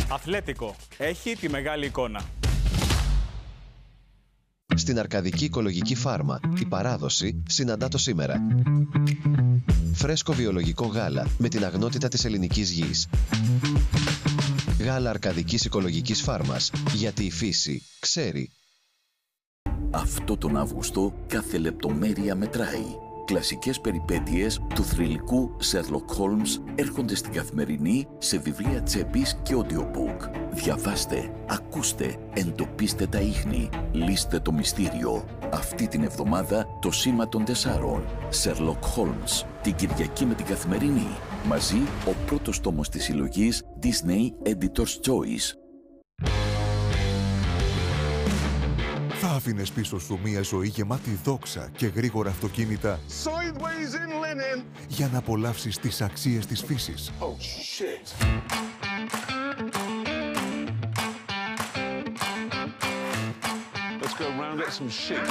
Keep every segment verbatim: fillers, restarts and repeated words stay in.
Αθλέτικο. Έχει τη μεγάλη εικόνα. Στην Αρκαδική Οικολογική Φάρμα, η παράδοση συναντά το σήμερα. Φρέσκο βιολογικό γάλα με την αγνότητα της ελληνικής γης. Γάλα Αρκαδικής Οικολογικής Φάρμας, γιατί η φύση ξέρει. Αυτό τον Αύγουστο κάθε λεπτομέρεια μετράει. Κλασικές περιπέτειες του θρυλικού Sherlock Holmes έρχονται στην Καθημερινή σε βιβλία τσέπης και audiobook. Διαβάστε, ακούστε, εντοπίστε τα ίχνη, λύστε το μυστήριο. Αυτή την εβδομάδα το Σήμα των Τεσσάρων, Sherlock Holmes, την Κυριακή με την Καθημερινή. Μαζί ο πρώτος τόμος της συλλογής Disney Editor's Choice. Θα άφηνες πίσω σου μια ζωή γεμάτη δόξα και γρήγορα αυτοκίνητα για να απολαύσεις τις αξίες της φύσης. Oh, shit. Let's go round get some shit.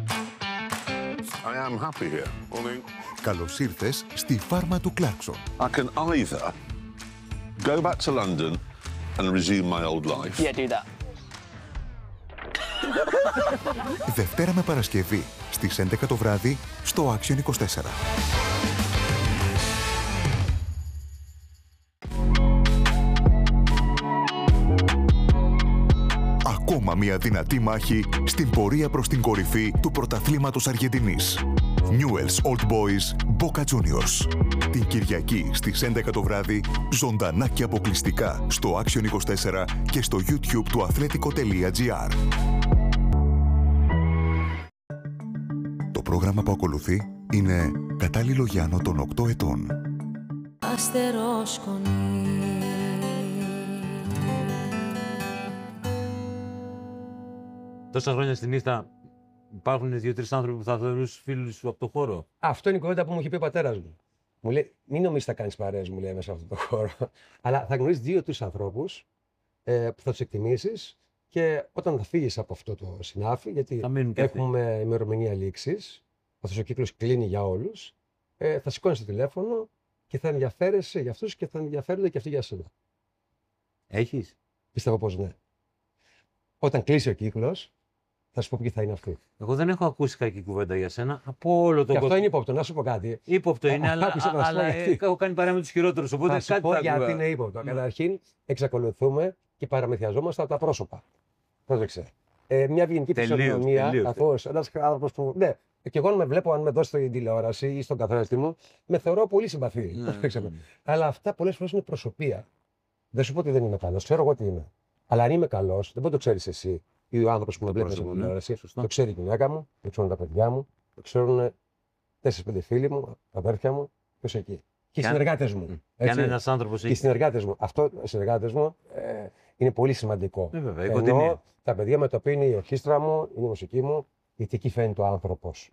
I am happy here. Morning. Καλώς ήρθες στη φάρμα του Κλάρκσον. I can either go back to London and resume my old life. Yeah, do that. Δευτέρα με Παρασκευή στις έντεκα το βράδυ στο Action είκοσι τέσσερα. Ακόμα μια δυνατή μάχη στην πορεία προς την κορυφή του πρωταθλήματος Αργεντινής. Newell's Old Boys Boca Juniors. Την Κυριακή στις έντεκα το βράδυ, ζωντανά και αποκλειστικά στο Action είκοσι τέσσερα και στο YouTube του αθλέτικο.gr. Το πρόγραμμα που ακολουθεί είναι κατάλληλο για άνω των οκτώ ετών. Αστερόσκονη. Τόσα χρόνια στην νύχτα υπάρχουν δύο-τρεις άνθρωποι που θα θεωρούς φίλους σου από το χώρο. Αυτό είναι η κουβέντα που μου είχε πει ο πατέρας μου. Μου λέει, μην νομίζεις θα κάνεις παρέες, μου λέει, μέσα σε αυτό το χώρο. Αλλά θα γνωρίσεις δύο-τρεις ανθρώπους ε, που θα τους εκτιμήσεις και όταν θα φύγεις από αυτό το συνάφι, γιατί έχουμε ημερομηνία λήξης, αυτός ο κύκλος κλείνει για όλους, ε, θα σηκώνεις το τηλέφωνο και θα ενδιαφέρεσαι για αυτούς και θα ενδιαφέρονται και αυτοί για σένα. Έχεις? Πιστεύω πως ναι. Όταν κλείσει ο κύκλος, θα σου πω ποιοι θα είναι αυτοί. Εγώ δεν έχω ακούσει κακή κουβέντα για σένα από όλο τον κόσμο. Και αυτό είναι ύποπτο, να σου πω κάτι. Ύποπτο είναι, αλλά, αλλά έχω κάνει παρέα με τους χειρότερους. Οπότε θα σου κάτι πω θα γιατί είναι ύποπτο. Ναι. Καταρχήν, εξακολουθούμε και παραμυθιαζόμαστε από τα πρόσωπα. Πρόσεξε. Ε, μια ευγενική φυσιογνωμία, καθώς ένας άνθρωπος που. Ναι, και εγώ αν με βλέπω, αν με δώσει στην τηλεόραση ή στον καθρέφτη μου, με θεωρώ πολύ συμπαθή. Ναι. Αλλά αυτά πολλές φορές είναι προσωπία. Δεν σου πω ότι δεν είμαι καλός, ξέρω εγώ τι είμαι. Αλλά αν είμαι καλός, δεν μπορεί να το ξέρεις εσύ ή ο άνθρωπος που με βλέπει στην τηλεόραση. Το ξέρει η γυναίκα μου, το ξέρουν τα παιδιά μου, το ξέρουν τέσσερις-πέντε φίλοι μου, τα αδέρφια μου, ποιος εκεί. Και οι συνεργάτες μου. Και αν ένας άνθρωπος και οι συνεργάτες μου. Αυτό οι συνεργάτες μου ε, είναι πολύ σημαντικό. Ε, βέβαια, ενώ τα παιδιά με το οποίο είναι η ορχήστρα μου, είναι η μουσική μου, γιατί εκεί φαίνεται ο άνθρωπος.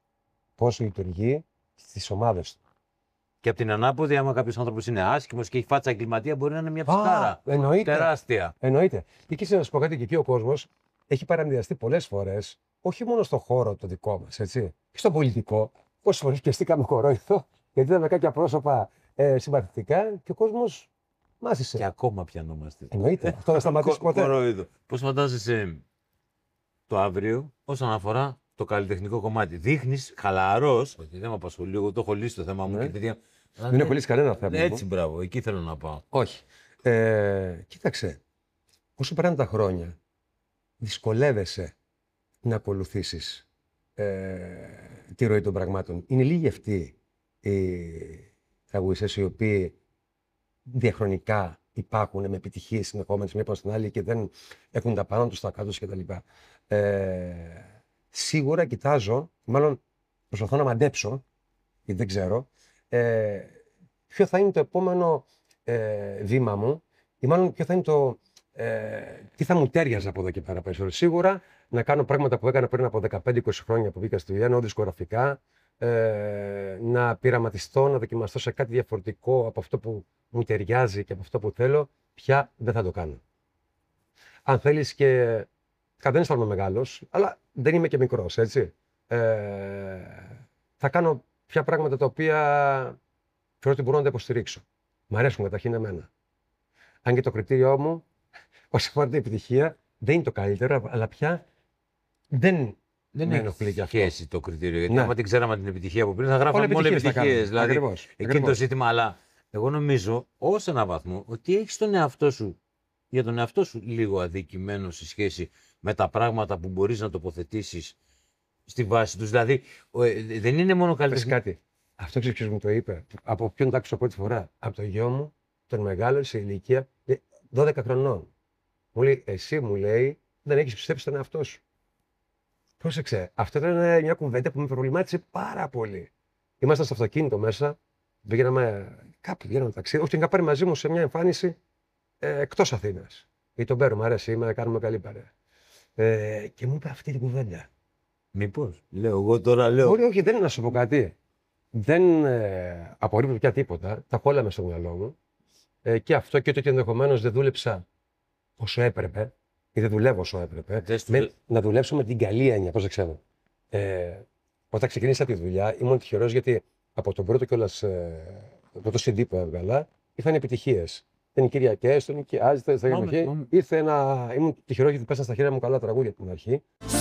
Πώς λειτουργεί στις ομάδες του. Και από την ανάποδη, άμα κάποιος άνθρωπος είναι άσχημος και έχει φάτσα εγκληματία, μπορεί να είναι μια ψυχάρα. Εννοείται. Τεράστια. Εννοείται. Και εκεί να σου πω κάτι, και εκεί ο κόσμος έχει παραμοιραστεί πολλές φορές, όχι μόνο στον χώρο το δικό μας, έτσι, και στον πολιτικό. Πόσες φορές πιαστήκαμε κορόιδο, γιατί είδαμε κάποια πρόσωπα ε, συμπαθητικά και ο κόσμος μάσησε. Και ακόμα πιανόμαστε. Εννοείται. Αυτό δεν σταματήσει ποτέ. Κορόιδο. Πώς φαντάζεσαι το αύριο όσον αφορά το καλλιτεχνικό κομμάτι? Δείχνεις χαλαρός, γιατί δεν με απασχολεί, εγώ το έχω λύσει το θέμα μου. Ναι. Και τέτοια. Δεν έχω λύσει κανένα θέμα. Έτσι, μπράβο, εκεί θέλω να πάω. Όχι. Ε, κοίταξε, όσο περνάνε τα χρόνια, δυσκολεύεσαι να ακολουθήσεις ε, τη ροή των πραγμάτων. Είναι λίγοι αυτοί οι τραγουδιστές οι οποίοι διαχρονικά υπάρχουν με επιτυχίες συνεχόμενες μία πάνω στην άλλη και δεν έχουν τα πάνω τους, τα κάτω τους κτλ. Ε, σίγουρα κοιτάζω, μάλλον προσπαθώ να μαντέψω, γιατί δεν ξέρω, ε, ποιο θα είναι το επόμενο ε, βήμα μου ή μάλλον ποιο θα είναι το, ε, τι θα μου τέριαζε από εδώ και πέρα περισσότερο. Σίγουρα να κάνω πράγματα που έκανα πριν από δεκαπέντε είκοσι χρόνια που μπήκα στη δουλειά, ενώ δισκογραφικά, ε, να πειραματιστώ, να δοκιμαστώ σε κάτι διαφορετικό από αυτό που μου ταιριάζει και από αυτό που θέλω, πια δεν θα το κάνω. Αν θέλεις και... Δεν αισθάνομαι μεγάλος, αλλά δεν είμαι και μικρός, έτσι. Ε, θα κάνω πια πράγματα τα οποία θεωρώ ότι μπορώ να τα υποστηρίξω. Μ' αρέσουν καταρχήν εμένα. Αν και το κριτήριό μου, όσο αφορά την επιτυχία, δεν είναι το καλύτερο, αλλά πια δεν. Δεν με έχει ενοχλεί και αυτό. σχέση το κριτήριο. Γιατί Ναι. άμα την ξέραμε την επιτυχία από πριν, θα γράφαμε Όλα μόνο επιτυχίες θα επιτυχίε. κάνουμε. Δηλαδή, Ακριβώς, εκεί ακριβώς. το ζήτημα. Αλλά εγώ νομίζω ω έναν βαθμό ότι έχει τον εαυτό σου, για τον εαυτό σου λίγο αδικημένο σε σχέση με τα πράγματα που μπορεί να τοποθετήσει στη βάση του. Δηλαδή, ο, ε, δεν είναι μόνο Πες καλλιτεχνικό. κάτι. Αυτό ξέρεις ποιος μου το είπε. Από ποιον το άκουσα πρώτη φορά. Από το γιο μου, τον μεγάλο σε ηλικία δώδεκα χρονών. Μου λέει, εσύ μου λέει, δεν έχεις πιστέψει στον εαυτό σου. Πρόσεξε, αυτό ήταν μια κουβέντα που με προβλημάτισε πάρα πολύ. Ήμασταν στο αυτοκίνητο μέσα, πήγαμε κάπου, πήγαμε ταξίδι, όχι, την είχα πάρει μαζί μου σε μια εμφάνιση ε, εκτός Αθήνας. Γιατί τον παίρνω, μου αρέσει, είμαι, κάνουμε καλή παρέα. Ε, και μου είπε αυτή την κουβέντα. Μήπω. Λέω, εγώ τώρα λέω. Όχι, όχι, δεν είναι να σου πω κάτι. Δεν ε, απορρίπτω πια τίποτα. Τα έχω όλα μες στο μυαλό μου. Ε, και αυτό και το ότι ενδεχομένως δεν δούλεψα όσο έπρεπε ή δεν δουλεύω όσο έπρεπε. Δες του- Με, να δουλέψω με την καλή έννοια, πώς δεν ξέρω. Ε, όταν ξεκίνησα τη δουλειά ήμουν τυχερός γιατί από τον πρώτο κιόλας ε, το πρώτο σι ντι που έβγαλα ήρθαν επιτυχίες. Ήταν οι Κυριακές, τον νοικιάζεται, στα Πάμε, Γενοχή. πάμε. Ήρθε ένα. Ήμουν τυχερός γιατί πέσαν στα χέρια μου καλά τραγούδια από την αρχή.